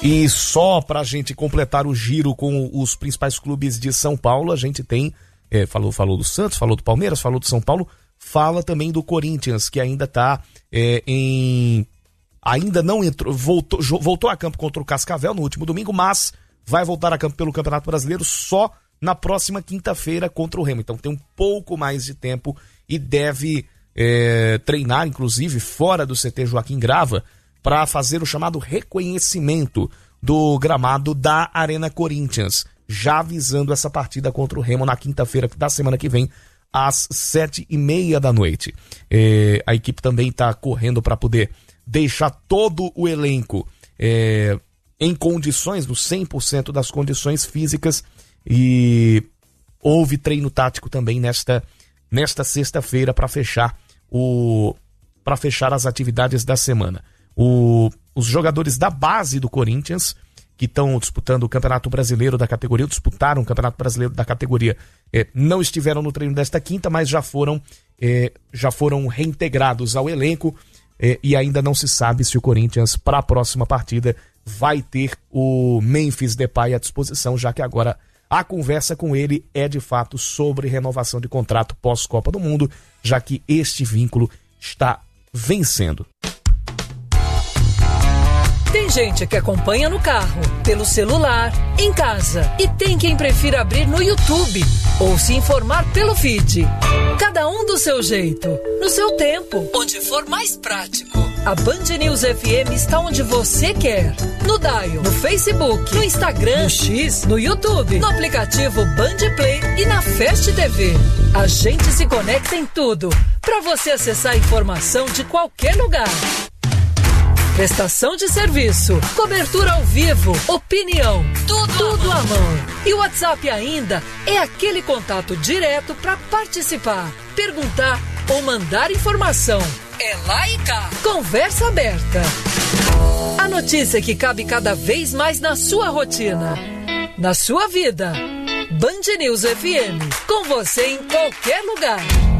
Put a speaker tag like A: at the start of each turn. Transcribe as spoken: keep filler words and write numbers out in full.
A: E só para a gente completar o giro com os principais clubes de São Paulo, a gente tem, é, falou, falou do Santos, falou do Palmeiras, falou do São Paulo, fala também do Corinthians, que ainda está é, em... ainda não entrou, voltou, voltou a campo contra o Cascavel no último domingo, mas vai voltar a campo pelo Campeonato Brasileiro só na próxima quinta-feira contra o Remo. Então tem um pouco mais de tempo e deve é, treinar, inclusive, fora do C T Joaquim Grava, para fazer o chamado reconhecimento do gramado da Arena Corinthians, já visando essa partida contra o Remo na quinta-feira da semana que vem, às sete e meia da noite. É, a equipe também está correndo para poder deixar todo o elenco é, em condições, no cem por cento das condições físicas, e houve treino tático também nesta, nesta sexta-feira para fechar o para fechar as atividades da semana. O, os jogadores da base do Corinthians, que estão disputando o Campeonato Brasileiro da categoria, disputaram o Campeonato Brasileiro da categoria, é, não estiveram no treino desta quinta, mas já foram, é, já foram reintegrados ao elenco, é, e ainda não se sabe se o Corinthians, para a próxima partida, vai ter o Memphis Depay à disposição, já que agora a conversa com ele é de fato sobre renovação de contrato pós-Copa do Mundo, já que este vínculo está vencendo.
B: Tem gente que acompanha no carro, pelo celular, em casa, e tem quem prefira abrir no YouTube ou se informar pelo feed. Cada um do seu jeito, no seu tempo, onde for mais prático. A Band News F M está onde você quer. No Dial, no Facebook, no Instagram, no X, no YouTube, no aplicativo Band Play e na Fast T V. A gente se conecta em tudo, para você acessar a informação de qualquer lugar. Prestação de serviço, cobertura ao vivo, opinião, tudo, tudo à mão. E o WhatsApp ainda é aquele contato direto para participar, perguntar ou mandar informação. É lá e cá. Conversa aberta. A notícia que cabe cada vez mais na sua rotina, na sua vida. Band News F M, com você em qualquer lugar.